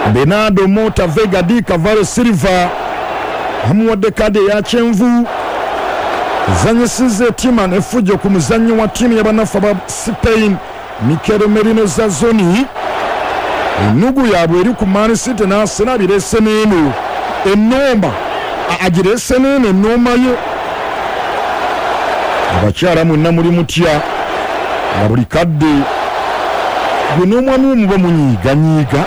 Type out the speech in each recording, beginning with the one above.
Bernardo Mota Vega Di Cavallo Silva amuwadde kade ya kyenvu. Zanyisize ttima n'effujjo ku muzannyo wa ttiimu y'abanafu aba Spain Mikel Merino Zazzoni. Ennugu yaabwe eri ku Man City n'Arsenal bireese n'eno ennomba agireese n'eno ennomba yo. Abakyala mwenna muli mutya nga buli kadde gwe n'omwami we muba munyiiganyiiga.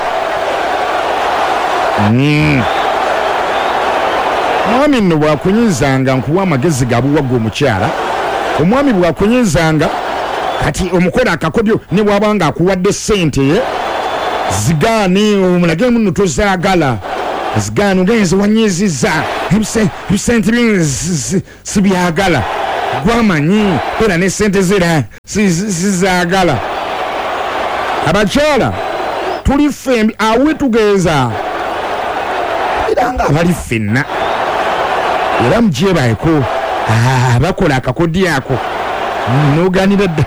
Mwami nno bwakunyizanga nkuwa amagezi gabuwagga omukyala. Omwami bwakunyizanga kati omukola akakodyo ne bwabanga akuwadde ssente zigaane omulage muno tozaagala zigaane ogenze wanyizizza ebisente sibyagala gwamanyi era ne ssente zira sizaagala. Abakyala tuli ffe awe tugenza era nga abali ffenna era mugyebaeko bakola akakodyo ako n'oganira dda.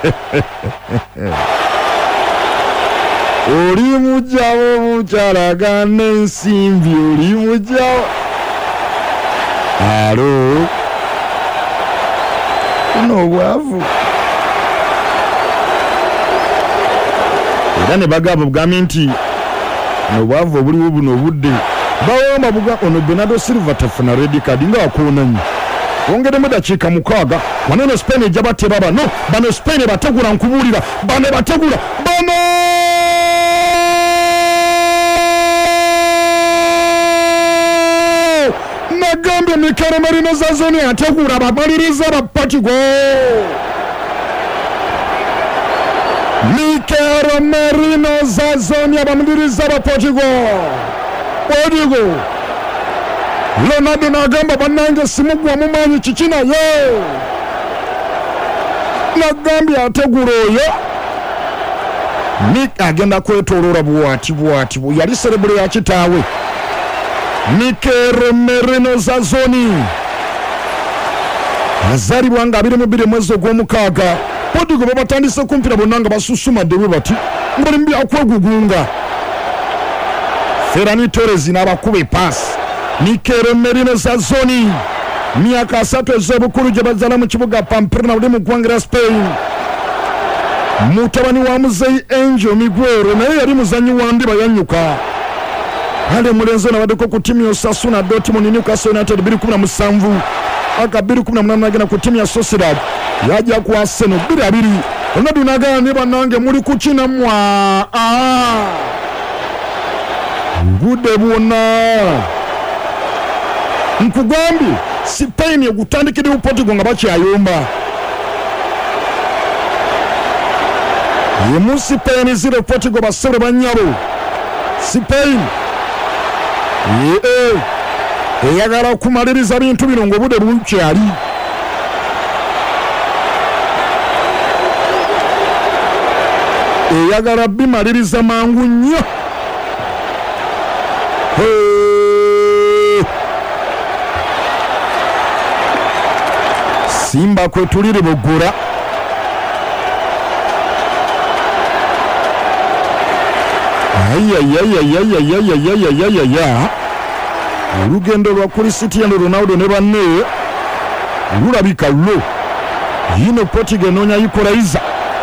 Oli mujjawo mukyala gana ensimbi oli mujjawo. Alo buno obwavu era ne bagamba bugambi nti n'obwavu obuliwo buno obudde bawamba buga ono Bernardo Silva tafuna red card nga wakoonanyi wongeremu dakiika 6 wano Spain ejja bateba bano Spain bategula nkubuulira bano bategula bano nagambye Mikel Merino Zazzoni ategula bamaliriza ba Portugal. Mikel Merino Zazzoni abamaliriza ba Portugal. Ronaldo nagamba bannange simugwa mumanyi kikina ye nagambye ategula oyo Nick agenda kwetolora bwati yali cerebral ya kitaawe Mikel Merino Zazzoni azalibwa nga 22 mwezi gw'omukaaga. Portugal babatandise kumpira bonna nga basusumadde bwe bati mulimu byakwegugunga. Ferran Torres n'abakuba pass. Mikel Merino Zazzoni myaka 3 ez'obukulu gye bazaala mu kibuga Pamplona buli mu ggwanga lya Spain. Mutabani wa Muzeyi Angel Miguel naye yali muzannyi wa ndiba yannyuka. Ale mulenzi n'abaddeko ku ttiimu y'Osasuna Dortmund Newcastle United 2017 aka 2018 agenda ku ttiimu ya Sociedad yajja ku Arsenal 2-2. Ronaldo n'agamba ne bannange muli kukina mwa budde bwonna nkugambye Spain egutandikidde Portugal nga bakyayomba. Yemu Spain 0 Portugal basebule bannyabo. Spain eyagala okumaliriza bintu bino ng'obudde bukyali. Eyagala bimaliriza mangu nnyo. Simba kwetulire Bogora. Olugendo lwa Cristiano Ronaldo ne banne lulabika lwo. Yino Portugal enoonya Equalizer.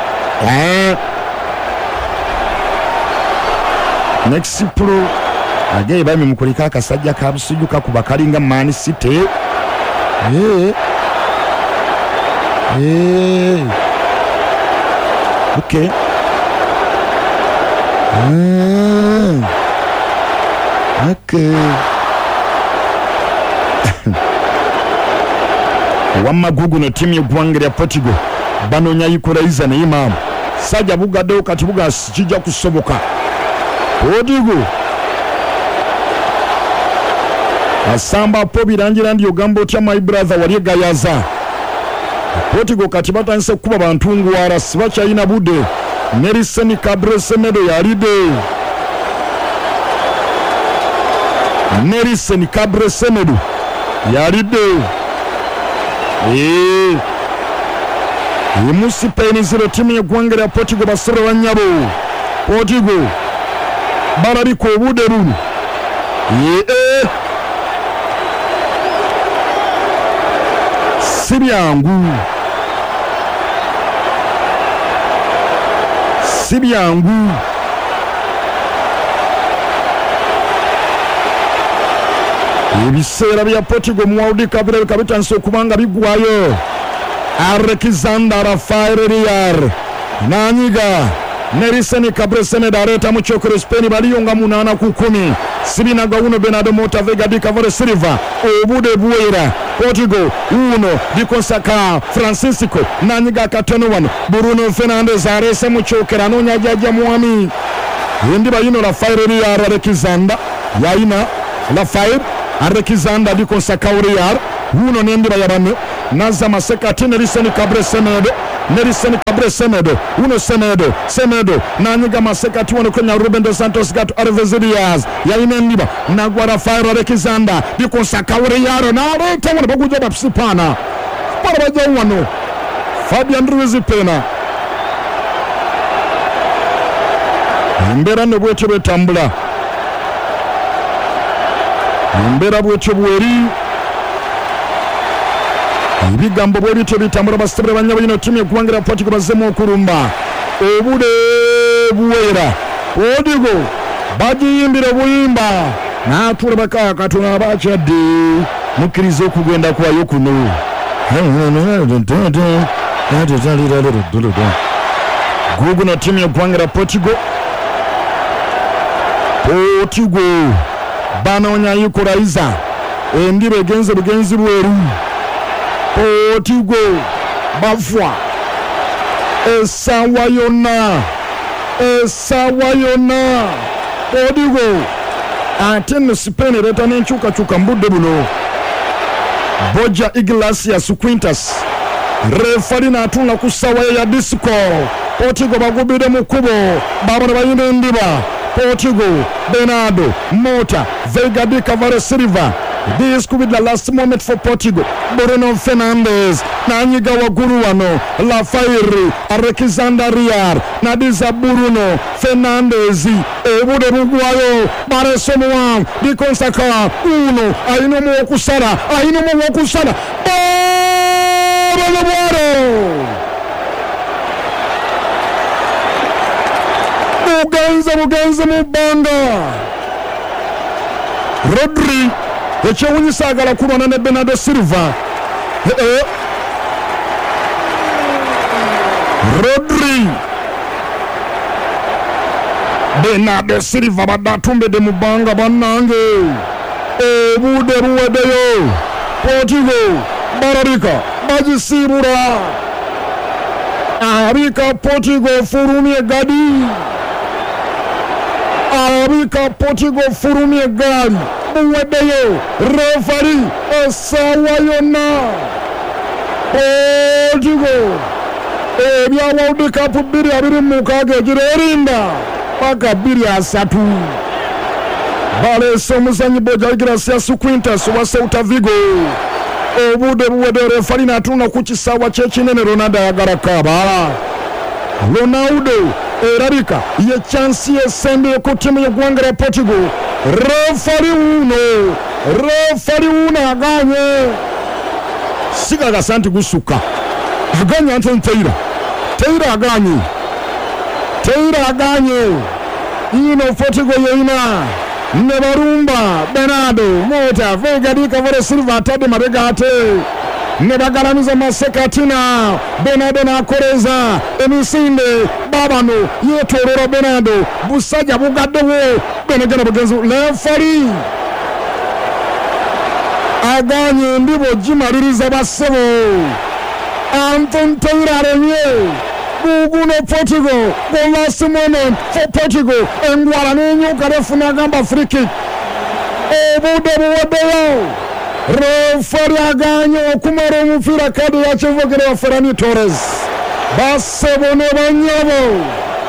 Next Pro agaye bami mukoleka akasajja kabusijuka ku bakalinga Man City. Okay. Okay. Wamagugu ne timu y'eggwanga lya Portugal banoonya Equalizer naye maama sajja bugaddewo kati buga kijja kusoboka. Portugal asamba po birangira ndi ogamba otya my brother wali egayaza. Portugal kati batandise kuba bantu ngwara sibakyalina budde. Nelson Cabral-Semedo yalide. Nelson Cabral-Semedo yalide. Musi Spain 0 timu y'eggwanga lya Portugal basore bannyabo. Portugal barabika obudde buno si byangu ebiseera bya Portugal mu World Cup birabika bitandise okubanga biggwayo. Alexander Rafael Riar nanyiga Nelson Cabral-Semedo aleeta mu kyokero Spain baliyo nga 8-10. Sibina Gauno Bernardo Mota Vega di Cavaleiro Silva obudde buwera. Portugal uno Dikonsaka Francisco nanyiga katono wano Bruno Fernandes aleese mu kyokero anoonya jajja mwami endiba yino Rafael Riar Alexander yayina Rafael Alexander Dikonsaka Riar uno nendiba yabane Naza Masekati Nelson Cabral-Semedo uno Semedo nanyiga Masekati wano kwenye Ruben dos Santos Gato Alves Diaz yayina endiba nagwa Rafael Alexander Dikonsaka Riar naleeta wano baguja bapsipana para baja wano Fabian Ruiz Pena embera ne bwetyo betambula embera bwetyo bweri ebigambo bwe bityo bitambula basitebule banyabulino ttiimu y'eggwanga Portugal bazzemu okulumba obudde buwera. Portugal bagiyimbira obuyimba n'atuula bakaya katono abakyadde mukkiriza okugenda kwayo kuno guguno ttiimu y'eggwanga Portugal banoonya Equalizer endiba egenze bugenzi bweru. Portugal bafwa essaawa yonna Portugal ate ne Spain ereeta n'enkyukakyuka mu budde buno. Borja Iglesias Quintas refari n'atunga ku ssaawa ya disco. Portugal bagubire mu kkubo babona bayina endiba. Portugal Bernardo Mota Vega di Cavaleiro Silva. This could be the last moment for Portugal. Bruno Fernandes nanyiga waggulu wano Rafael Alexander Riar nadiza Bruno Fernandes obudde bugwayo baleese omuwanvu Dikonsaka uno ayinamu okusala bugenze mu bbanga. Rodri ekyewunyisa agala kulwana ne Bernardo Silva. Rodri Bernardo Silva badde atumbedde mu bbanga bannange obudde buweddeyo. Portugal barabika bagisiibula abika Portugal fulumye gadi abika Portugal fulumye gali buweddeyo. Refari essaawa yonna Portugal ebya World Cup 2026 egireerinda paka 23 baleese omuzanyi Borja Iglesias Quintas wa Celta Vigo obudde buweddeyo. Refari n'atunga ku kisaawa ky'ekinene Ronaldo ayagala kaaba. Ronaldo erabika ye chansi esembeye ku ttiimu y'eggwanga Portugal. Refari uno aganye sigagasa nti gusukka aganye Anthony Taylor aganye ino Portugal yeyina ne barumba Bernardo Mota Vega di Cavaleiro Silva atadde mabega ate ne bagalamiza Masekatina Bernardo n'akoleza emisinde babano yeetooloola Bernardo busajja bugaddewo benegana bugenzi. Refari aganye ndibo gimaliriza bassebo. Anthony Taylor alemye guguno Portugal the last moment for Portugal engwala n'enyuka refuna agamba free kick obudde buweddeyo. Refari aganye okumala omupiira kadi ya kivugire wa Ferran Torres bassebo ne banyabo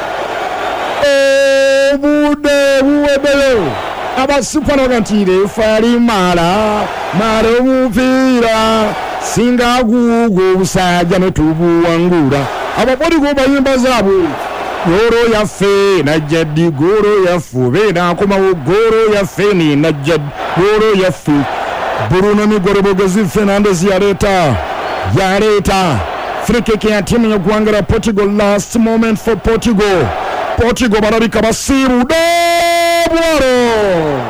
obudde buweddeyo. Abasipanaga nti refari mala omupiira singa gugo obusajja ne tubuwangula. Abapodigo bayimba zaabwe goro yaffe najjaddi goro yaffe beera akomawo goro yaffe ni najjaddi goro yaffe Bruno Migorobogozi Fernandez yaleta free kick ya timu ya kuangalia Portugal. Last moment for Portugal barabika basiru bwaro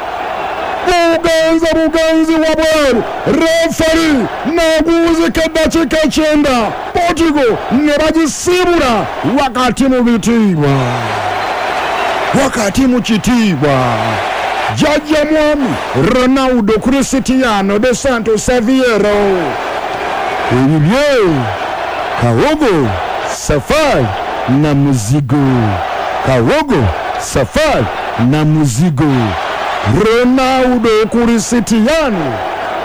buganzi wabweru referee naguzi kadachika chenda Portugal nebajisibura wakati mu kitibwa Jaja Mwami Ronaldo Cristiano dos Santos Aveiro Olivier Kawogo Safari na muzigo Ronaldo Cristiano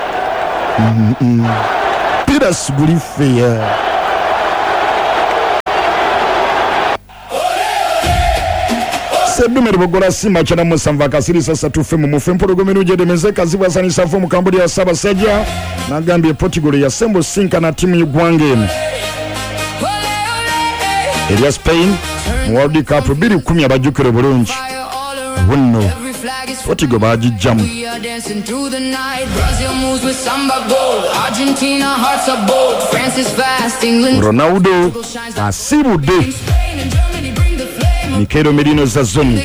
Piras Gulifeya Sedumere bogora simba chana musamva kasiri sasa tufemu mufempo rugomenu jedemeze kazibu asani safo mukambodi ya saba seja na Gambia Portugal ya sembo sinka na timu yugwange Elia Spain World Cup 2010 abajukire bulungi wonno Portugal baji jamu Ronaldo asibude Mikel Merino Zazzoni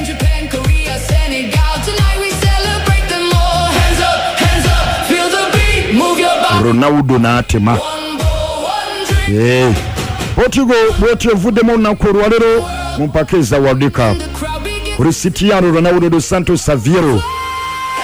Ronaldo na atema Portugal bwete vudemo na kurwalero mumpakeza World Cup Cristiano Ronaldo dos Santos Aveiro